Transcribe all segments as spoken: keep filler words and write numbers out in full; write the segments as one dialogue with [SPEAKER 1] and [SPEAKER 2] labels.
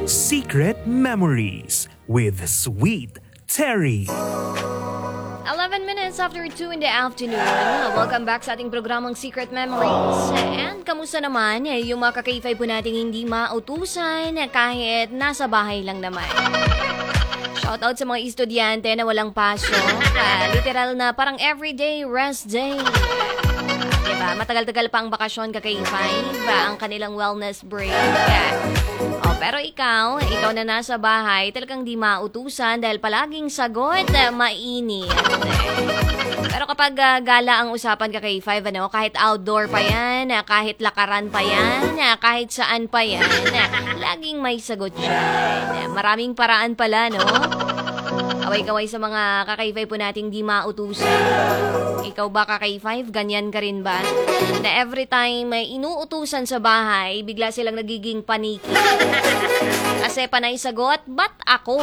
[SPEAKER 1] Secret Memories with Sweet Terry.
[SPEAKER 2] eleven minutes after two in the afternoon. Welcome back sa ating programang Secret Memories. And kamusta naman yung mga kakaifay po nating hindi mautusan kahit nasa bahay lang naman. Shoutout sa mga estudyante na walang pasok. Uh, literal na parang everyday rest day. Diba? Matagal-tagal pa ang bakasyon kakaifay. Ba ang kanilang wellness break. Oh, pero ikaw, ikaw na nasa bahay, talagang di mautusan dahil palaging sagot, uh, mainit. Pero kapag uh, gala ang usapan ka kay Five, ano, kahit outdoor pa yan, uh, kahit lakaran pa yan, uh, kahit saan pa yan, uh, laging may sagot dyan. Uh, maraming paraan pala, no? Kaway-kaway sa mga kakaifay po nating di mautusan. Ikaw ba kakaifay? Ganyan ka rin ba? Na every time may inuutusan sa bahay, bigla silang nagiging paniki. Kasi panay sagot, ba't ako?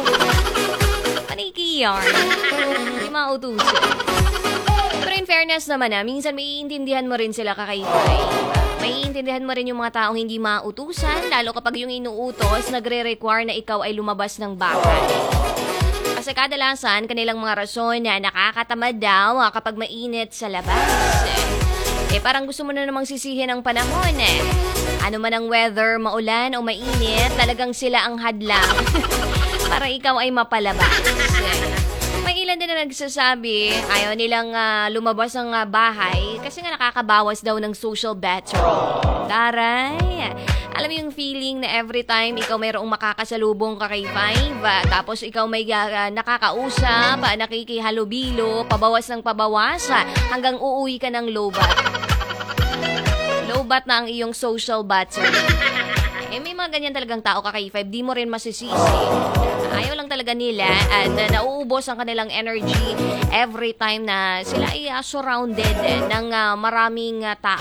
[SPEAKER 2] Paniki yarn. Di mautusan. Pero in fairness naman na, minsan maiintindihan mo rin sila kakaifay. Maiintindihan mo rin yung mga taong hindi mautusan, lalo kapag yung inuutos nagre-require na ikaw ay lumabas ng bahay. Kasi kadalasan, kanilang mga rason na nakakatamad daw kapag mainit sa labas. Eh, parang gusto mo na namang sisihin ang panahon eh. Ano man ang weather, maulan o mainit, talagang sila ang hadlang para ikaw ay mapalabas. May ilan din na nagsasabi, ayaw nilang uh, lumabas ng uh, bahay kasi nga nakakabawas daw ng social battery. Taray! Alam mo yung feeling na every time ikaw mayroong makakasalubong ka kay Five, uh, tapos ikaw may uh, nakakausap, uh, nakikihalubilo, pabawas ng pabawas, uh, hanggang uuwi ka ng lowbat. Lowbat na ang iyong social battery. Eh, may mga ganyan talagang tao ka kay Five, di mo rin masisisi. Ayaw lang talaga nila at uh, nauubos ang kanilang energy every time na sila ay uh, surrounded eh, ng uh, maraming uh, tao.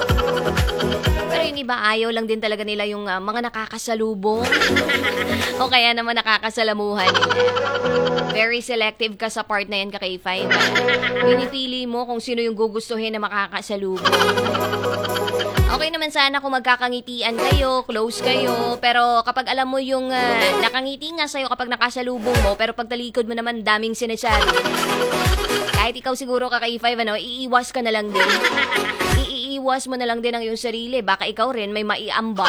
[SPEAKER 2] Pero yung iba, ayaw lang din talaga nila yung uh, mga nakakasalubong o kaya naman nakakasalamuhan nila. Very selective ka sa part na yan ka kay Five. Pinipili mo kung sino yung gugustuhin na makakasalubong. Okay naman sana kung magkakangitian kayo, close kayo, pero kapag alam mo yung uh, nakangiti nga sa'yo kapag nakasalubong mo, pero pag talikod mo naman daming sinasabi, kahit ikaw siguro ka kay Five, ano, iiwas ka na lang din. Iiwas mo na lang din ang iyong sarili, baka ikaw rin may maiambag.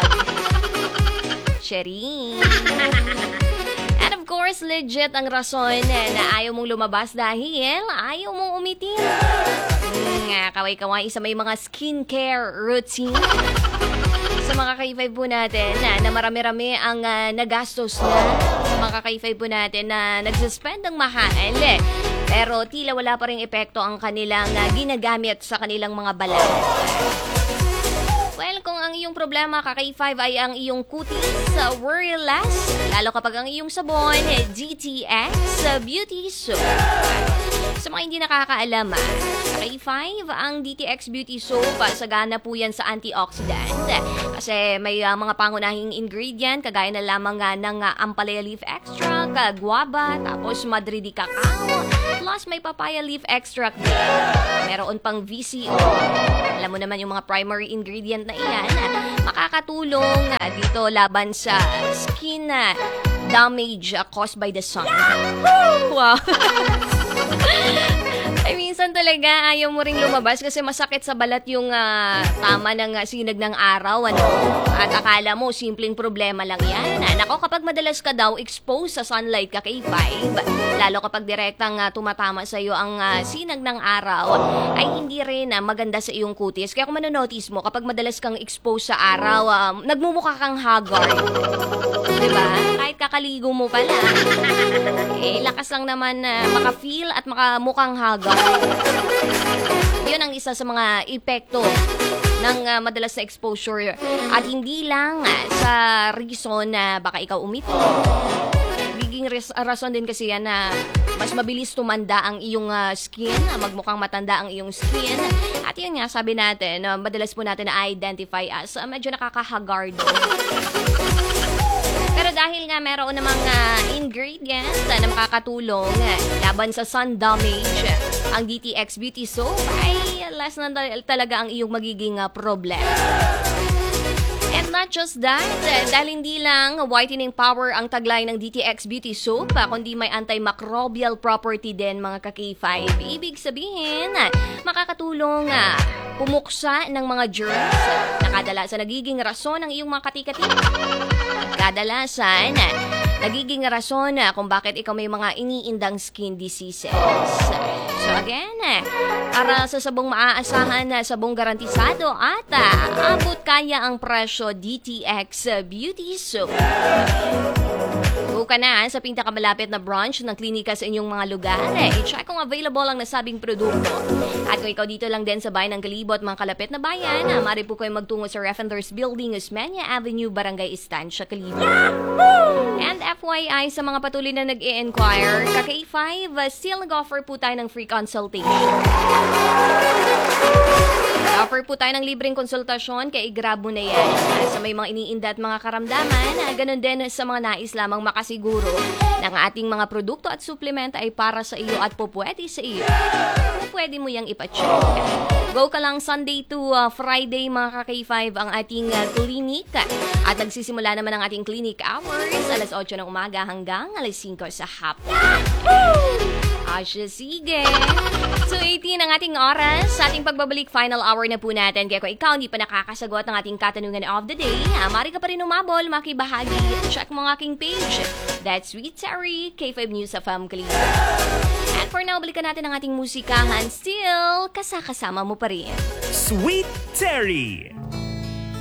[SPEAKER 2] Sherry. And of course, legit ang rason na ayaw mong lumabas dahil ayaw mong umitim. Nga, kaway-kaway sa may mga skincare routine. Sa mga kay-five po natin na, na marami-rami ang uh, nagastos na. Sa mga kay-five po natin na nagsuspend ng mahal. Pero tila wala pa rin epekto ang kanilang uh, ginagamit sa kanilang mga balat. Well, kung ang iyong problema ka kay Five ay ang iyong kutis, uh, worry less. Lalo kapag ang iyong sabon, D T X uh, Beauty Soap. Sa mga hindi nakakaalam, kay Five, ang D T X Beauty Soap, sagana po yan sa antioxidant. Kasi may uh, mga pangunahing ingredient, kagaya na lamang uh, ng uh, ampalaya leaf extract, uh, guava, tapos madridi cacao, plus may papaya leaf extract din. Meron pang V C O. Alam mo naman yung mga primary ingredient na iyan, makakatulong uh, dito laban sa skin uh, damage uh, caused by the sun. Wow! Ay, minsan talaga ayaw mo ring lumabas kasi masakit sa balat yung uh, tama ng uh, sinag ng araw, ano? At akala mo, simpleng problema lang yan. Nako, kapag madalas ka daw exposed sa sunlight ka kay Five, lalo kapag direktang uh, tumatama sa iyo ang uh, sinag ng araw, ay hindi rin uh, maganda sa iyong kutis. Kaya kung manonotice mo, kapag madalas kang exposed sa araw, uh, nagmumukha kang haggard. Diba? Kahit kakaligo mo pala. Eh, lakas lang naman na uh, maka-feel at makamukhang haggard. Yun ang isa sa mga epekto ng uh, madalas na exposure. At hindi lang uh, sa reason na baka ikaw umito. Biging res- rason din kasi yan na mas mabilis tumanda ang iyong uh, skin, uh, magmukhang matanda ang iyong skin. At yun nga, sabi natin, uh, madalas po natin na-identify as uh, medyo nakakahagardo. Pero dahil nga meron namang uh, ingredients uh, na makakatulong uh, laban sa sun damage, uh, ang D T X Beauty Soap ay less na talaga ang iyong magiging uh, problem. And And not just that, eh, dahil hindi lang whitening power ang taglay ng D T X Beauty Soap, ah, kundi may antimicrobial property din mga ka-K five. Ibig sabihin, ah, makakatulong ah, pumuksa ng mga germs ah, na kadalasan nagiging rason ng iyong mga katikati. At kadalasan, ah, nagiging rason ah, kung bakit ikaw may mga iniindang skin diseases. So again, eh, para sa sabong maaasahan na sabong garantisado at ah, abot kaya ang presyo D T X Beauty Soap. Buka na sa pinakamalapit na branch ng klinika sa inyong mga lugar. Eh, i-check kung available ang nasabing produkto. At kung ikaw dito lang din sa bayan ng Kalibot, mga kalapit na bayan, ah, maaari po kayo magtungo sa Refenders Building, Osmeña Avenue, Barangay Estancia, Kalibot. And F Y I sa mga patuloy na nag-i-inquire, ka-K five, uh, still nag-offer po tayo ng free consultation. Offer po tayo ng libreng konsultasyon, kaya i-grab mo na yan. Sa may mga iniinda at mga karamdaman, uh, ganun din sa mga nais lamang makasiguro ng ating mga produkto at suplemento ay para sa iyo at po pwede sa iyo. Pwede mo yang ipacheck. Go ka lang Sunday to uh, Friday mga ka-K five ang ating uh, clinic. At nagsisimula naman ang ating clinic hours alas otso ng umaga hanggang alas singko sa hapon. Asya, sige. So, eighteen ang ating oras. Sa ating pagbabalik, final hour na po natin. Kaya kung ikaw hindi pa nakakasagot ng ating katanungan of the day, ah, maaari ka pa rin umabol, makibahagi. Check mo ang aking page. That's Sweet Terry, K five News of M. Kalibot. And for now, balikan natin ang ating musikahan. Still, kasakasama mo pa rin.
[SPEAKER 1] Sweet Terry.